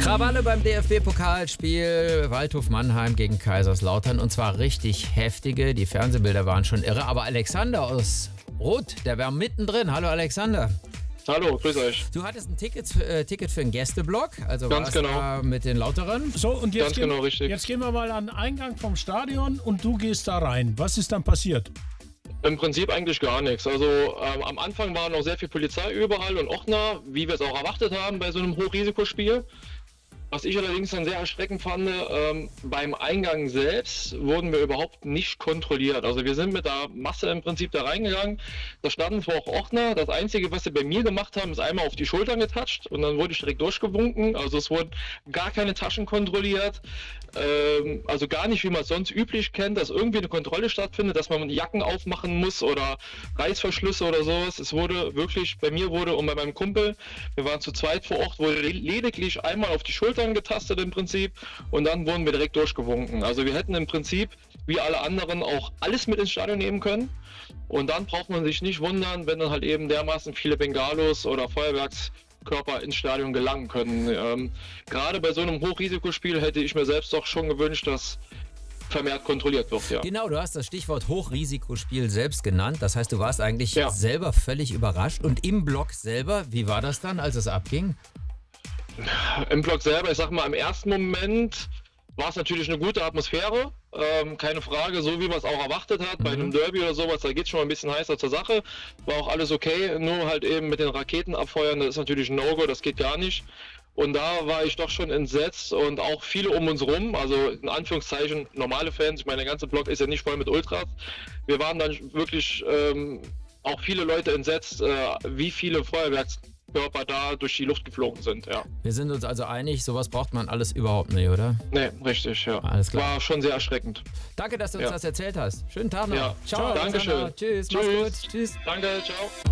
Krawalle beim DFB-Pokalspiel Waldhof Mannheim gegen Kaiserslautern und zwar richtig heftige. Die Fernsehbilder waren schon irre, aber Alexander aus Roth, der war mittendrin. Hallo Alexander. Hallo, grüß euch. Du hattest ein Ticket für einen Gästeblock, also ganz warst genau da mit den Lauterern. So, und jetzt, jetzt gehen wir mal an den Eingang vom Stadion und du gehst da rein. Was ist dann passiert? Im Prinzip eigentlich gar nichts. Also am Anfang war noch sehr viel Polizei überall und Ordner, wie wir es auch erwartet haben bei so einem Hochrisikospiel. Was ich allerdings dann sehr erschreckend fand, beim Eingang selbst wurden wir überhaupt nicht kontrolliert. Also wir sind mit der Masse im Prinzip da reingegangen. Da standen zwar auch Ordner. Das Einzige, was sie bei mir gemacht haben, ist einmal auf die Schultern getatscht und dann wurde ich direkt durchgewunken. Also es wurden gar keine Taschen kontrolliert. Also gar nicht, wie man es sonst üblich kennt, dass irgendwie eine Kontrolle stattfindet, dass man Jacken aufmachen muss oder Reißverschlüsse oder sowas. Es wurde wirklich, bei mir wurde und bei meinem Kumpel, wir waren zu zweit vor Ort, wurde lediglich einmal auf die Schultern getastet im Prinzip und dann wurden wir direkt durchgewunken. Also wir hätten im Prinzip, wie alle anderen, auch alles mit ins Stadion nehmen können und dann braucht man sich nicht wundern, wenn dann halt eben dermaßen viele Bengalos oder Feuerwerkskörper ins Stadion gelangen können. Gerade bei so einem Hochrisikospiel hätte ich mir selbst doch schon gewünscht, dass vermehrt kontrolliert wird, ja. Genau, du hast das Stichwort Hochrisikospiel selbst genannt. Das heißt, du warst eigentlich selber völlig überrascht und im Block selber, wie war das dann, als es abging? Im Block selber, ich sag mal, im ersten Moment war es natürlich eine gute Atmosphäre, keine Frage, so wie man es auch erwartet hat, bei einem Derby oder sowas, da geht es schon mal ein bisschen heißer zur Sache, war auch alles okay, nur halt eben mit den Raketen abfeuern, das ist natürlich ein No-Go, das geht gar nicht. Und da war ich doch schon entsetzt und auch viele um uns rum, also in Anführungszeichen normale Fans, ich meine, der ganze Block ist ja nicht voll mit Ultras, wir waren dann wirklich auch viele Leute entsetzt, wie viele Feuerwerkskörper da durch die Luft geflogen sind, ja. Wir sind uns also einig, sowas braucht man alles überhaupt nicht, oder? Nee, richtig, ja. Alles klar. War schon sehr erschreckend. Danke, dass du uns das erzählt hast. Schönen Tag noch. Ja. Ciao. Dankeschön. Tschüss. Tschüss. Mach's gut. Tschüss. Danke, ciao.